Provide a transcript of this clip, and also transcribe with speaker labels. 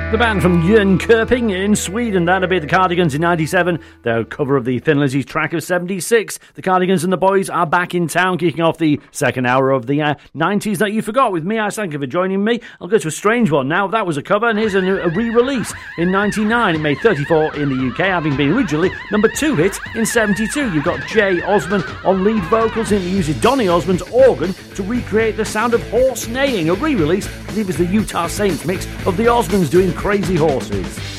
Speaker 1: The band from Jönköping in Sweden, that'll be the Cardigans in 97. Their cover of the Thin Lizzy's track of 76. The Cardigans and the Boys are back in town, kicking off the second hour of the 90s that you forgot with me. I thank you for joining me. I'll go to a strange one now. That was a cover, and here's a re-release in 99. It made 34 in the UK, having been originally number 2 hit in 72. You've got Jay Osmond on lead vocals, and he uses Donny Osmond's organ to recreate the sound of horse neighing. A re-release, I believe, is the Utah Saints mix of the Osmonds doing Crazy Horses.